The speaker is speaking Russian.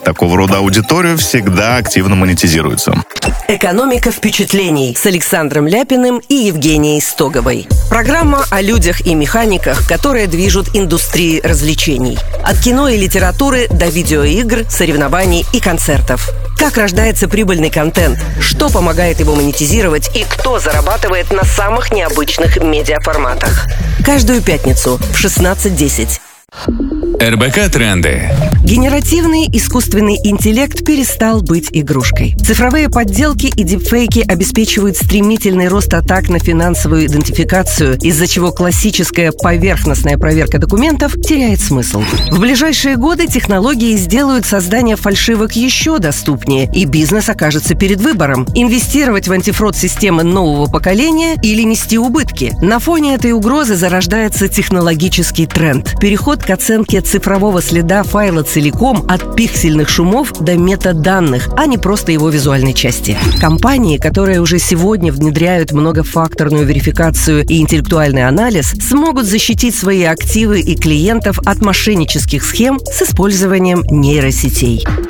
Такого рода аудитория всегда активно монетизируется. «Экономика впечатлений» с Александром Ляпиным и Евгенией Стоговой. Программа о людях и механиках, которые движут индустрией развлечений. От кино и литературы до видеоигр, соревнований и концертов. Как рождается прибыльный контент, что помогает его монетизировать и кто зарабатывает на самых необычных медиаформатах. Каждую пятницу в 16:10. РБК Тренды. Генеративный искусственный интеллект перестал быть игрушкой. Цифровые подделки и дипфейки обеспечивают стремительный рост атак на финансовую идентификацию, из-за чего классическая поверхностная проверка документов теряет смысл. В ближайшие годы технологии сделают создание фальшивок еще доступнее, и бизнес окажется перед выбором – инвестировать в антифрод-системы нового поколения или нести убытки. На фоне этой угрозы зарождается технологический тренд – переход к оценке цифрового следа файла целиком от пиксельных шумов до метаданных, а не просто его визуальной части. Компании, которые уже сегодня внедряют многофакторную верификацию и интеллектуальный анализ, смогут защитить свои активы и клиентов от мошеннических схем с использованием нейросетей.